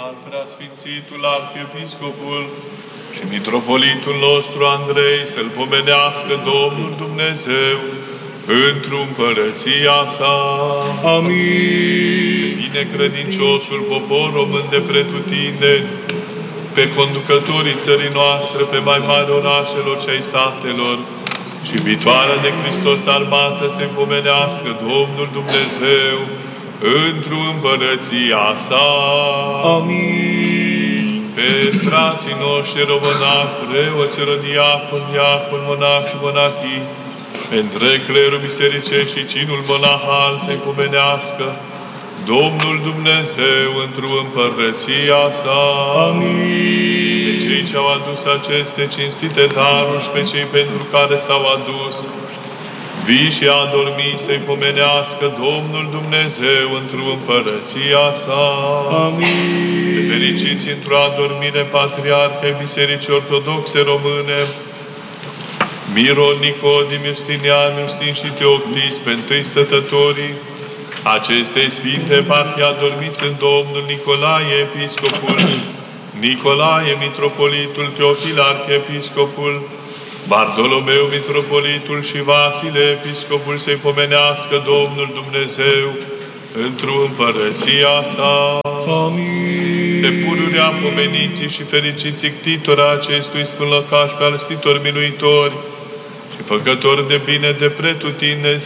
al preasfințitul arhiepiscopul și mitropolitul nostru Andrei să-l pomenească Domnul Dumnezeu într-o împărăția sa. Amin. Binecredinciosul popor român de pretutindeni, pe conducătorii țării noastre, pe mai mari orașelor și ai satelor, și viitoarea de Hristos armată să-i pomenească Domnul Dumnezeu într-o împărăția sa. Amin. Pe frații noștri românași, preoți, diacon, monac și monahii, pe întreg clerul bisericesc și cinul monahal să-i pomenească Domnul Dumnezeu într-o împărăția sa. Amin. Pe cei ce au adus aceste cinstite daruri și pe cei pentru care s-au adus, vii și adormi să-i pomenească Domnul Dumnezeu într-o împărăția sa. Amin. Pe fericiți într-o adormire Patriarhei Bisericii Ortodoxe Române, Miron, Nicodim, Justinian, Justin și Teoclis, pe întâi stătătorii acestei sfinte partii adormiți în Domnul Nicolae, Episcopul, Nicolae, Mitropolitul, Teofil, Arhiepiscopul, Bartolomeu, Mitropolitul și Vasile, Episcopul, să-i pomenească Domnul Dumnezeu într-o împărăția sa. Amin. Pe pururea pomeniții și fericiții ctitora acestui sfânt lăcaș pe alstitori miluitori și făcători de bine de pretutindeni,